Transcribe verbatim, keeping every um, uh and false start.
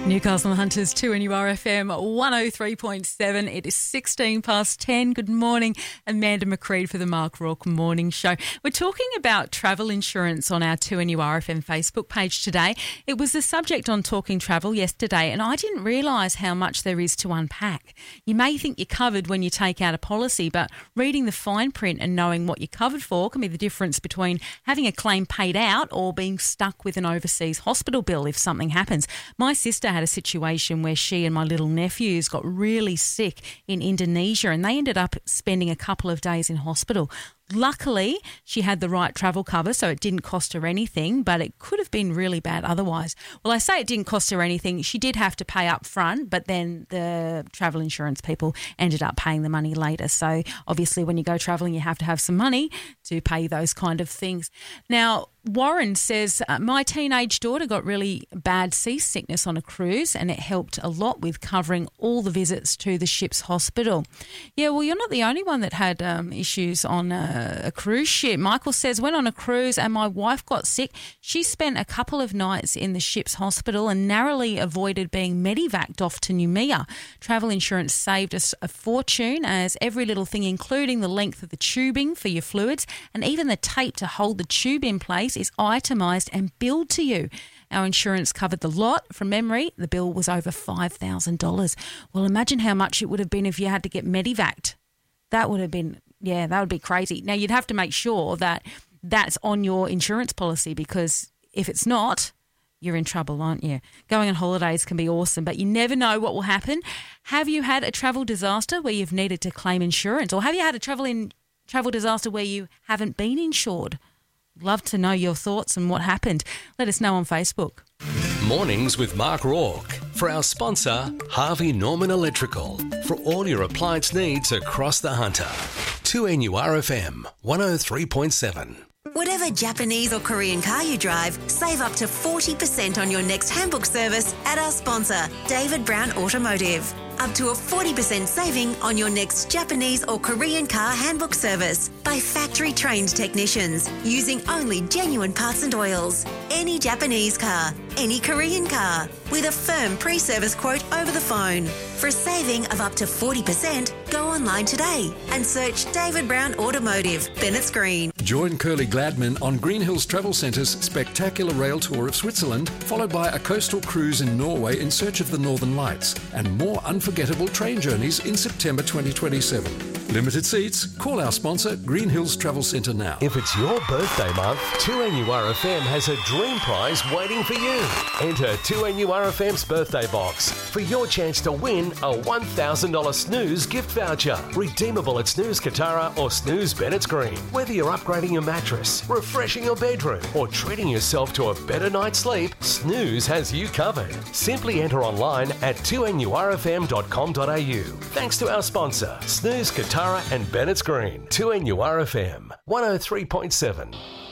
Newcastle Hunters, two N U R F M one oh three point seven. It is sixteen past ten. Good morning. Amanda McCreed for the Mark Rourke Morning Show. We're talking about travel insurance on our two N U R F M Facebook page today. It was the subject on Talking Travel yesterday, and I didn't realise how much there is to unpack. You may think you're covered when you take out a policy, but reading the fine print and knowing what you're covered for can be the difference between having a claim paid out or being stuck with an overseas hospital bill if something happens. My sister had a situation where she and my little nephews got really sick in Indonesia and they ended up spending a couple of days in hospital. Luckily, she had the right travel cover, so it didn't cost her anything, but it could have been really bad otherwise. Well, I say it didn't cost her anything. She did have to pay up front, but then the travel insurance people ended up paying the money later. So obviously when you go travelling, you have to have some money to pay those kind of things. Now, Warren says, uh, my teenage daughter got really bad seasickness on a cruise and it helped a lot with covering all the visits to the ship's hospital. Yeah, well, you're not the only one that had um, issues on a, a cruise ship. Michael says, went on a cruise and my wife got sick. She spent a couple of nights in the ship's hospital and narrowly avoided being medevaced off to Noumea. Travel insurance saved us a fortune as every little thing, including the length of the tubing for your fluids and even the tape to hold the tube in place, is itemised and billed to you. Our insurance covered the lot. From memory, the bill was over five thousand dollars. Well, imagine how much it would have been if you had to get medevaced. That would have been, yeah, that would be crazy. Now, you'd have to make sure that that's on your insurance policy because if it's not, you're in trouble, aren't you? Going on holidays can be awesome, but you never know what will happen. Have you had a travel disaster where you've needed to claim insurance, or have you had a travel in travel disaster where you haven't been insured? Love to know your thoughts and what happened. Let us know on Facebook. Mornings with Mark Rourke. For our sponsor, Harvey Norman Electrical. For all your appliance needs across the Hunter. two N U R F M one oh three point seven. Whatever Japanese or Korean car you drive, save up to forty percent on your next handbook service at our sponsor, David Brown Automotive. Up to a forty percent saving on your next Japanese or Korean car handbook service by factory-trained technicians using only genuine parts and oils. Any Japanese car, any Korean car, with a firm pre-service quote over the phone. For a saving of up to forty percent, go online today and search David Brown Automotive, Bennett's Green. Join Curly Gladman on Green Hills Travel Centre's spectacular rail tour of Switzerland, followed by a coastal cruise in Norway in search of the Northern Lights, and more unforgettable train journeys in September twenty twenty-seven. Limited seats. Call our sponsor, Green Hills Travel Centre now. If it's your birthday month, two N U R F M has a dream prize waiting for you. Enter two N U R F M's birthday box for your chance to win a one thousand dollars Snooze gift voucher. Redeemable at Snooze Katara or Snooze Bennett's Green. Whether you're upgrading your mattress, refreshing your bedroom, or treating yourself to a better night's sleep, Snooze has you covered. Simply enter online at two N U R F M dot com dot A U. Thanks to our sponsor, Snooze Katara and Bennett's Green. two N U R F M one oh three point seven.